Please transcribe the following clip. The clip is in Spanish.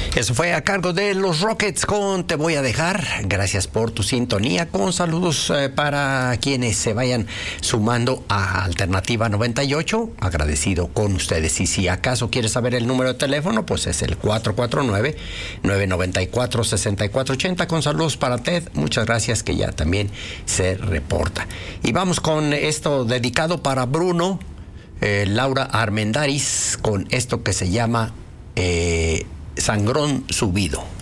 Eso fue a cargo de los Rockets con Te Voy a Dejar. Gracias por tu sintonía. Con saludos para quienes se vayan sumando a Alternativa 98. Agradecido con ustedes. Y si acaso quieres saber el número de teléfono, pues es el 449-994-6480. Con saludos para Ted. Muchas gracias, que ya también se reporta. Y vamos con esto dedicado para Bruno, Laura Armendáriz, con esto que se llama Sangrón Subido.